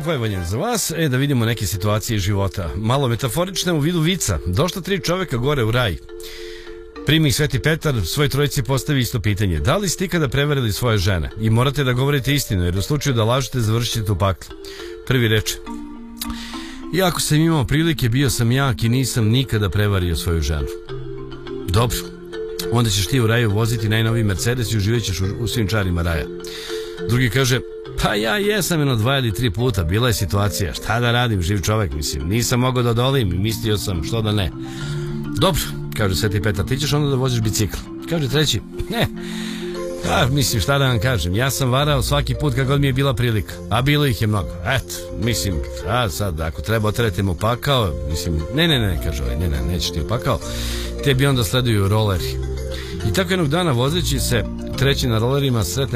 Vojvodin za vas. Da vidimo neke situacije iz života. Malo metaforične u vidu vica. Došla 3 čoveka gore u raj. Primi ih Sveti Petar, svoj trojici postavi isto pitanje. Da li ste ikada prevarili svoje žene? I morate da govorite istinu, jer u slučaju da lažete završit ćete u paklu. Prvi reče: iako sam imao prilike, bio sam jak i nisam nikada prevario svoju ženu. Dobro, onda ćeš ti u raju voziti najnoviji Mercedes i uživat ćeš u svim čarima raja. Drugi kaže: pa ja jesam 2 ili 3 puta, bila je situacija, šta da radim, živ čovek, mislim, nisam mogao da odolim i mislio sam, što da ne. Dobro, kaže Sveti Petar, ti ćeš onda da voziš bicikl. Kaže treći: ne, mislim, šta da vam kažem, ja sam varao svaki put kad god mi je bila prilika, a bilo ih je mnogo. Eto, mislim, sad ako treba oteretim u pakao, mislim, ne, kaže ovaj, ne, nećeš ti u pakao, tebi onda sleduju roleri. I tako jednog dana vozeći se, treći na rolerima sretne